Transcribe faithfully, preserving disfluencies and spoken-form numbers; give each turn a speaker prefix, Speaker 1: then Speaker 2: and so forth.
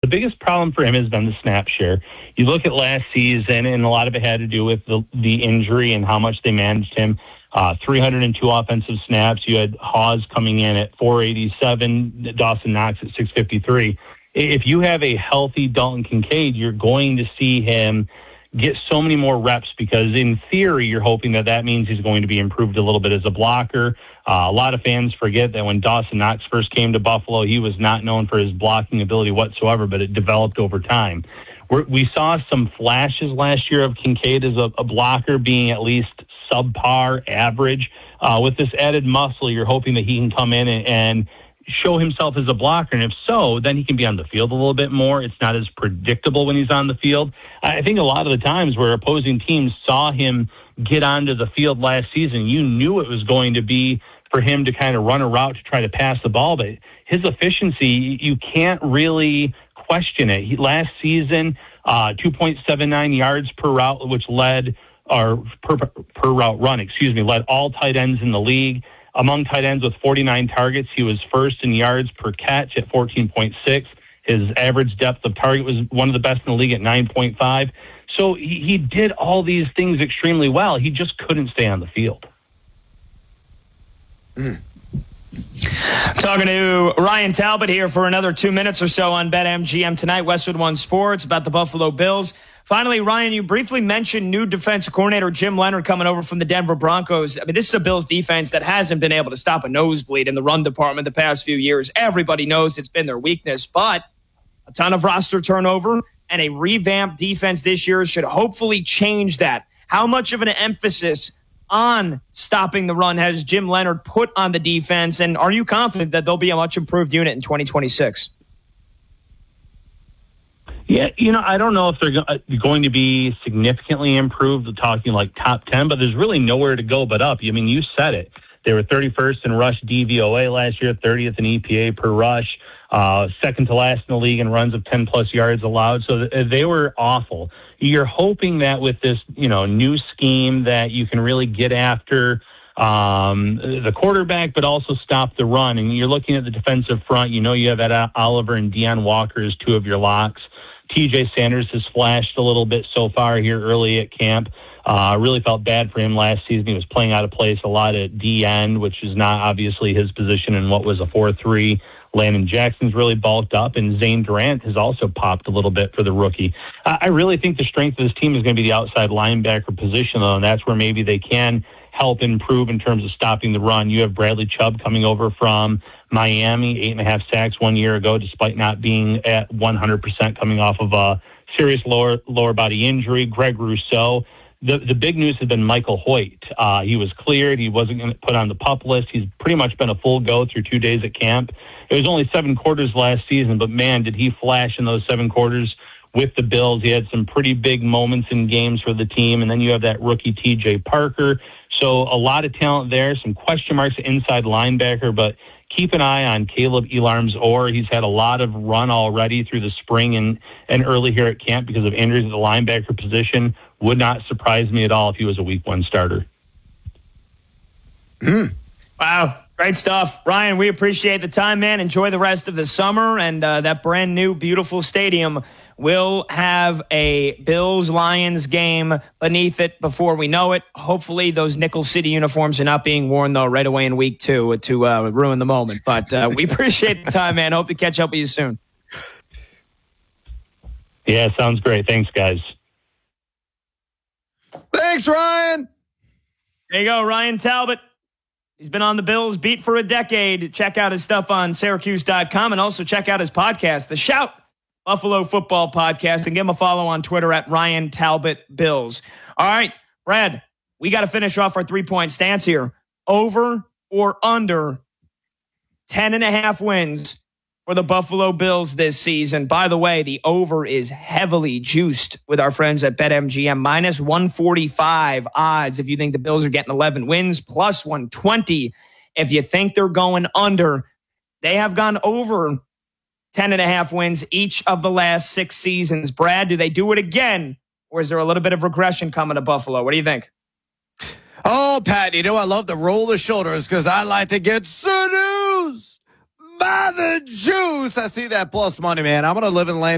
Speaker 1: biggest problem for him has been the snap share. You look at last season, and a lot of it had to do with the, the injury and how much they managed him. Uh, three hundred two offensive snaps. You had Hawes coming in at four eighty-seven, Dawson Knox at six fifty-three. If you have a healthy Dalton Kincaid, you're going to see him get so many more reps because, in theory, you're hoping that that means he's going to be improved a little bit as a blocker. Uh, a lot of fans forget that when Dawson Knox first came to Buffalo, he was not known for his blocking ability whatsoever, but it developed over time. We're, we saw some flashes last year of Kincaid as a, a blocker being at least subpar average. Uh, with this added muscle, you're hoping that he can come in and, and show himself as a blocker. And if so, then he can be on the field a little bit more. It's not as predictable when he's on the field. I think a lot of the times where opposing teams saw him get onto the field last season, you knew it was going to be for him to kind of run a route to try to pass the ball. But his efficiency, you can't really question it. He, last season, uh, two point seven nine yards per route, which led, or per, per route run, excuse me, led all tight ends in the league. Among tight ends with forty-nine targets, he was first in yards per catch at fourteen point six. His average depth of target was one of the best in the league at nine point five. So he, he did all these things extremely well. He just couldn't stay on the field.
Speaker 2: Mm. Talking to Ryan Talbot here for another two minutes or so on BetMGM tonight, Westwood One Sports, about the Buffalo Bills. Finally, Ryan, you briefly mentioned new defensive coordinator Jim Leonhard coming over from the Denver Broncos. I mean, this is a Bills defense that hasn't been able to stop a nosebleed in the run department the past few years. Everybody knows it's been their weakness, but a ton of roster turnover and a revamped defense this year should hopefully change that. How much of an emphasis on stopping the run has Jim Leonhard put on the defense, and are you confident that they'll be a much improved unit in twenty twenty-six?
Speaker 1: Yeah, you know, I don't know if they're go- going to be significantly improved, talking like top ten, but there's really nowhere to go but up. I mean, you said it. They were thirty-first in rush D V O A last year, thirtieth in E P A per rush, uh, second to last in the league in runs of ten-plus yards allowed. So they were awful. You're hoping that with this, you know, new scheme that you can really get after um, the quarterback, but also stop the run. And you're looking at the defensive front. You know you have Ed Oliver and Deion Walker as two of your locks. T J Sanders has flashed a little bit so far here early at camp. I uh, really felt bad for him last season. He was playing out of place a lot at D end, which is not obviously his position in what was a four three. Landon Jackson's really bulked up, and Zane Durant has also popped a little bit for the rookie. Uh, I really think the strength of this team is going to be the outside linebacker position, though, and that's where maybe they can help improve in terms of stopping the run. You have Bradley Chubb coming over from Miami, eight and a half sacks one year ago, despite not being at one hundred percent coming off of a serious lower lower body injury. Greg Rousseau. The the big news has been Michael Hoyt. Uh, he was cleared. He wasn't going to put on the PUP list. He's pretty much been a full go through two days at camp. It was only seven quarters last season, but man, did he flash in those seven quarters with the Bills. He had some pretty big moments in games for the team. And then you have that rookie T J Parker. So a lot of talent there, some question marks at inside linebacker, but keep an eye on Caleb Elarms-Orr. He's had a lot of run already through the spring and, and early here at camp because of injuries at the linebacker position. Would not surprise me at all if he was a week one starter.
Speaker 2: Mm. Wow. Great stuff. Ryan, we appreciate the time, man. Enjoy the rest of the summer. And uh, that brand new, beautiful stadium will have a Bills-Lions game beneath it before we know it. Hopefully those Nickel City uniforms are not being worn, though, right away in week two to uh, ruin the moment. But uh, we appreciate the time, man. Hope to catch up with you soon.
Speaker 1: Yeah, sounds great. Thanks, guys.
Speaker 3: Thanks, Ryan.
Speaker 2: There you go, Ryan Talbot. He's been on the Bills beat for a decade. Check out his stuff on Syracuse dot com and also check out his podcast, The Shout Buffalo Football Podcast, and give him a follow on Twitter at Ryan Talbot Bills. All right, Brad, we got to finish off our three-point stance here. Over or under ten and a half wins for the Buffalo Bills this season. By the way, the over is heavily juiced with our friends at BetMGM. Minus one forty-five odds if you think the Bills are getting eleven wins, plus one twenty if you think they're going under. They have gone over ten and a half wins each of the last six seasons. Brad, do they do it again, or is there a little bit of regression coming to Buffalo? What do you think?
Speaker 3: Oh, Pat, you know I love to roll the shoulders because I like to get seduced by the juice. I see that plus money, man. I'm going to live and land